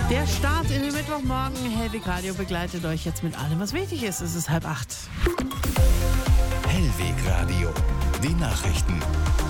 Der Start in den Mittwochmorgen. Hellwig Radio begleitet euch jetzt mit allem, was wichtig ist. Es ist 7:30. Hellwig Radio. Die Nachrichten.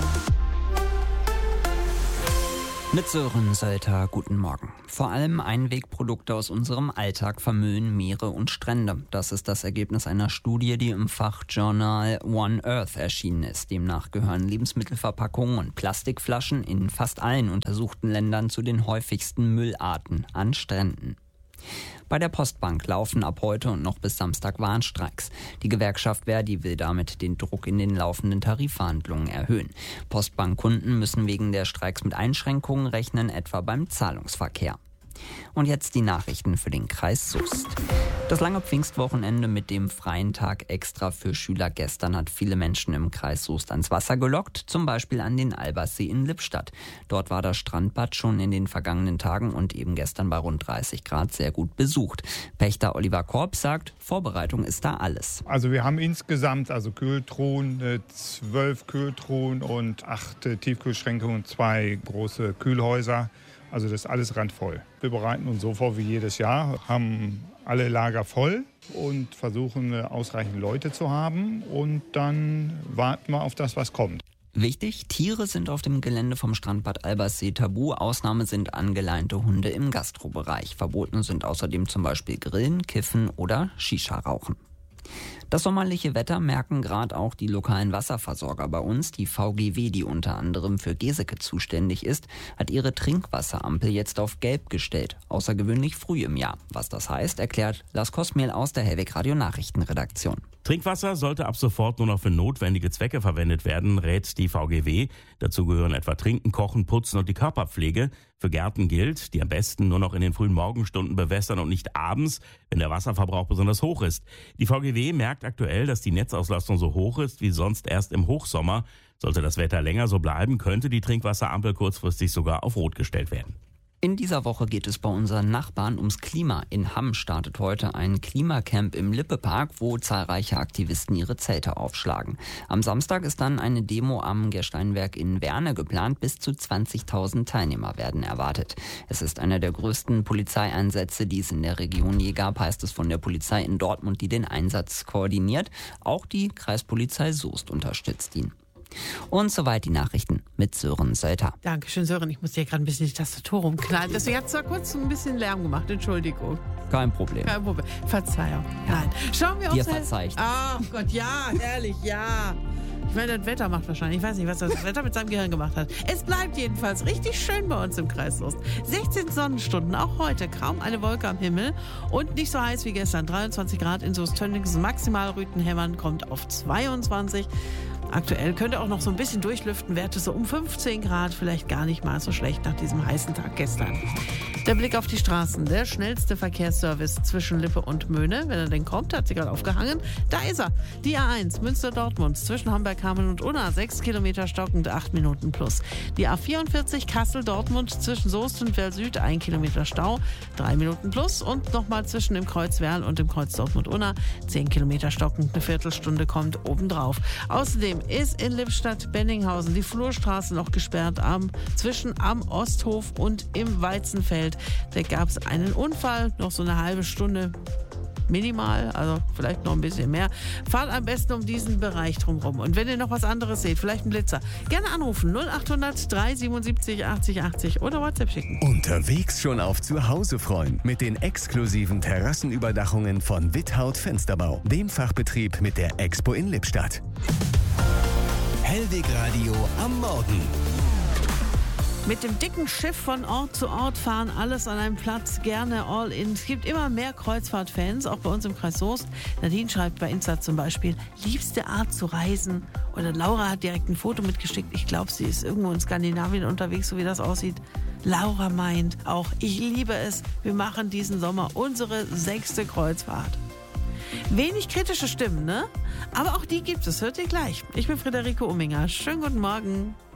Mit Sören Sölter, guten Morgen. Vor allem Einwegprodukte aus unserem Alltag vermüllen Meere und Strände. Das ist das Ergebnis einer Studie, die im Fachjournal One Earth erschienen ist. Demnach gehören Lebensmittelverpackungen und Plastikflaschen in fast allen untersuchten Ländern zu den häufigsten Müllarten an Stränden. Bei der Postbank laufen ab heute und noch bis Samstag Warnstreiks. Die Gewerkschaft Verdi will damit den Druck in den laufenden Tarifverhandlungen erhöhen. Postbankkunden müssen wegen der Streiks mit Einschränkungen rechnen, etwa beim Zahlungsverkehr. Und jetzt die Nachrichten für den Kreis Soest. Das lange Pfingstwochenende mit dem freien Tag extra für Schüler gestern hat viele Menschen im Kreis Soest ans Wasser gelockt, zum Beispiel an den Albersee in Lippstadt. Dort war das Strandbad schon in den vergangenen Tagen und eben gestern bei rund 30 Grad sehr gut besucht. Pächter Oliver Korb sagt, Vorbereitung ist da alles. Also wir haben insgesamt Kühltruhen, 12 Kühltruhen und 8 Tiefkühlschränke und 2 große Kühlhäuser. Also das ist alles randvoll. Wir bereiten uns so vor wie jedes Jahr, haben alle Lager voll und versuchen ausreichend Leute zu haben und dann warten wir auf das, was kommt. Wichtig, Tiere sind auf dem Gelände vom Strandbad Albersee tabu. Ausnahme sind angeleinte Hunde im Gastrobereich. Verboten sind außerdem zum Beispiel Grillen, Kiffen oder Shisha-Rauchen. Das sommerliche Wetter merken gerade auch die lokalen Wasserversorger bei uns. Die VGW, die unter anderem für Geseke zuständig ist, hat ihre Trinkwasserampel jetzt auf Gelb gestellt. Außergewöhnlich früh im Jahr. Was das heißt, erklärt Lars Kosmehl aus der Hellwig Radio Nachrichtenredaktion. Trinkwasser sollte ab sofort nur noch für notwendige Zwecke verwendet werden, rät die VGW. Dazu gehören etwa Trinken, Kochen, Putzen und die Körperpflege. Für Gärten gilt, die am besten nur noch in den frühen Morgenstunden bewässern und nicht abends, wenn der Wasserverbrauch besonders hoch ist. Die VGW merkt aktuell, dass die Netzauslastung so hoch ist wie sonst erst im Hochsommer. Sollte das Wetter länger so bleiben, könnte die Trinkwasserampel kurzfristig sogar auf Rot gestellt werden. In dieser Woche geht es bei unseren Nachbarn ums Klima. In Hamm startet heute ein Klimacamp im Lippepark, wo zahlreiche Aktivisten ihre Zelte aufschlagen. Am Samstag ist dann eine Demo am Gersteinwerk in Werne geplant. Bis zu 20.000 Teilnehmer werden erwartet. Es ist einer der größten Polizeieinsätze, die es in der Region je gab, heißt es von der Polizei in Dortmund, die den Einsatz koordiniert. Auch die Kreispolizei Soest unterstützt ihn. Und soweit die Nachrichten mit Sören Sölter. Dankeschön, Sören. Ich muss hier gerade ein bisschen die Tastatur rumknallen. Deswegen hat es zwar kurz ein bisschen Lärm gemacht. Entschuldigung. Kein Problem. Kein Problem. Verzeihung. Nein. Schauen wir uns... Dir verzeiht. Ach Gott, ja, herrlich, ja. Ich meine, das Wetter macht wahrscheinlich, ich weiß nicht, was das Wetter mit seinem Gehirn gemacht hat. Es bleibt jedenfalls richtig schön bei uns im Kreis Soest. 16 Sonnenstunden, auch heute kaum eine Wolke am Himmel und nicht so heiß wie gestern. 23 Grad in Soest-Tönnies, maximal Rüthenhemmern kommt auf 22. Aktuell könnte auch noch so ein bisschen durchlüften, Werte so um 15 Grad, vielleicht gar nicht mal so schlecht nach diesem heißen Tag gestern. Der Blick auf die Straßen, der schnellste Verkehrsservice zwischen Lippe und Möhne, wenn er denn kommt, hat sich gerade aufgehangen. Da ist er, die A1 Münster-Dortmund zwischen Hamburg-Hameln und Unna, 6 Kilometer stockend, 8 Minuten plus. Die A44 Kassel-Dortmund zwischen Soest und Well-Süd, 1 Kilometer Stau, 3 Minuten plus und nochmal zwischen dem Kreuz Werl und dem Kreuz Dortmund-Unna, 10 Kilometer stockend, eine Viertelstunde kommt obendrauf. Außerdem ist in Lippstadt-Benninghausen die Flurstraße noch gesperrt zwischen am Osthof und im Weizenfeld. Da gab es einen Unfall, noch so eine halbe Stunde minimal, also vielleicht noch ein bisschen mehr. Fahrt am besten um diesen Bereich drumherum. Und wenn ihr noch was anderes seht, vielleicht einen Blitzer, gerne anrufen 0800 377 80 80 oder WhatsApp schicken. Unterwegs schon auf Zuhause freuen mit den exklusiven Terrassenüberdachungen von Withaut Fensterbau, dem Fachbetrieb mit der Expo in Lippstadt. Hellwig Radio am Morgen. Mit dem dicken Schiff von Ort zu Ort fahren, alles an einem Platz, gerne all in. Es gibt immer mehr Kreuzfahrtfans, auch bei uns im Kreis Soest. Nadine schreibt bei Insta zum Beispiel, liebste Art zu reisen. Oder Laura hat direkt ein Foto mitgeschickt. Ich glaube, sie ist irgendwo in Skandinavien unterwegs, so wie das aussieht. Laura meint auch, ich liebe es. Wir machen diesen Sommer unsere 6. Kreuzfahrt. Wenig kritische Stimmen, ne? Aber auch die gibt es, hört ihr gleich. Ich bin Friederike Umminger. Schönen guten Morgen.